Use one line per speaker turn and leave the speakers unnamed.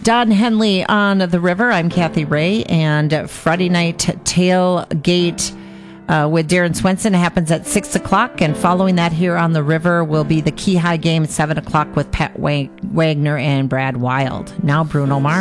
Don Henley on the River. I'm Kathy Ray, and Friday night tailgate with Darren Swenson happens at 6 o'clock, and following that here on the River will be the Key High game at 7 o'clock with Pat Wagner and Brad Wild. Now Bruno Mars.